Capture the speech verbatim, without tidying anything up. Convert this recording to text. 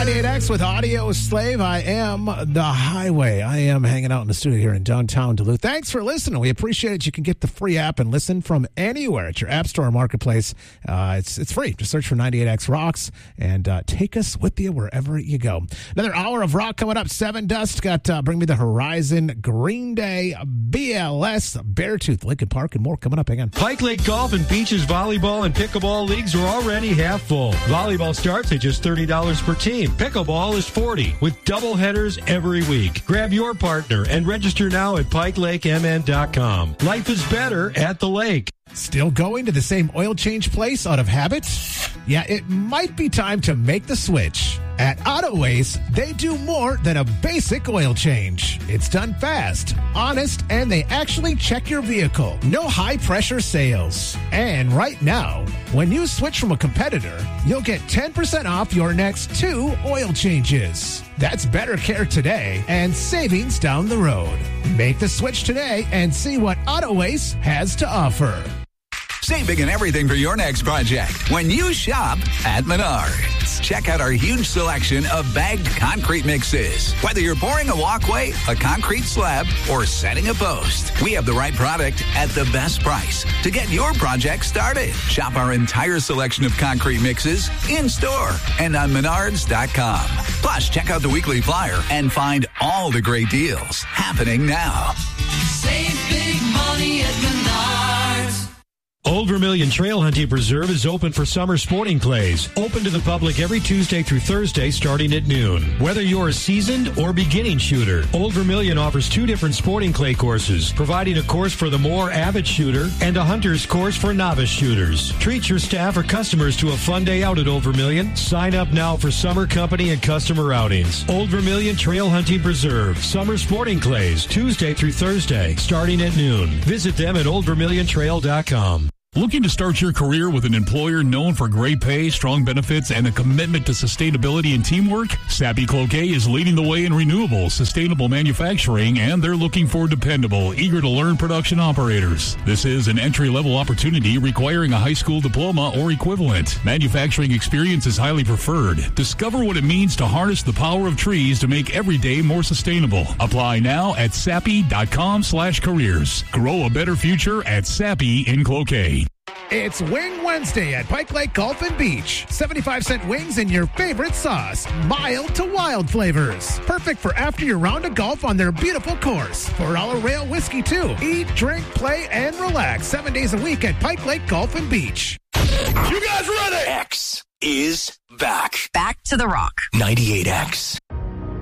ninety-eight X with Audio Slave. I am the highway. I am hanging out in the studio here in downtown Duluth. Thanks for listening. We appreciate it. You can get the free app and listen from anywhere at your app store or marketplace. Uh, it's it's free. Just search for ninety-eight X Rocks and uh, take us with you wherever you go. Another hour of rock coming up. Seven Dust got uh, Bring Me the Horizon, Green Day, B L S, Beartooth, Lincoln Park, and more coming up again. Pike Lake Golf and Beaches volleyball and pickleball leagues are already half full. Volleyball starts at just thirty dollars per team. Pickleball is forty dollars with double headers every week. Grab your partner and register now at pike lake m n dot com. Life is better at the lake. Still going to the same oil change place out of habit? Yeah, it might be time to make the switch. At Autoways, they do more than a basic oil change. It's done fast, honest, and they actually check your vehicle. No high-pressure sales. And right now, when you switch from a competitor, you'll get ten percent off your next two oil changes. That's better care today and savings down the road. Make the switch today and see what Autoways has to offer. Save big on everything for your next project when you shop at Menards. Check out our huge selection of bagged concrete mixes. Whether you're pouring a walkway, a concrete slab, or setting a post, we have the right product at the best price to get your project started. Shop our entire selection of concrete mixes in-store and on menards dot com. Plus, check out the weekly flyer and find all the great deals happening now. Save big money at Menards. Old Vermilion Trail Hunting Preserve is open for summer sporting clays. Open to the public every Tuesday through Thursday starting at noon. Whether you're a seasoned or beginning shooter, Old Vermilion offers two different sporting clay courses, providing a course for the more avid shooter and a hunter's course for novice shooters. Treat your staff or customers to a fun day out at Old Vermilion. Sign up now for summer company and customer outings. Old Vermilion Trail Hunting Preserve, summer sporting clays, Tuesday through Thursday starting at noon. Visit them at old vermilion trail dot com. Looking to start your career with an employer known for great pay, strong benefits, and a commitment to sustainability and teamwork? Sappi Cloquet is leading the way in renewable, sustainable manufacturing, and they're looking for dependable, eager-to-learn production operators. This is an entry-level opportunity requiring a high school diploma or equivalent. Manufacturing experience is highly preferred. Discover what it means to harness the power of trees to make every day more sustainable. Apply now at sappi dot com slash careers. Grow a better future at Sappi in Cloquet. It's Wing Wednesday at Pike Lake Golf and Beach. seventy-five cent wings and your favorite sauce. Mild to wild flavors. Perfect for after your round of golf on their beautiful course. four dollar rail whiskey, too. Eat, drink, play, and relax. Seven days a week at Pike Lake Golf and Beach. You guys ready? X is back. Back to the rock. ninety-eight X.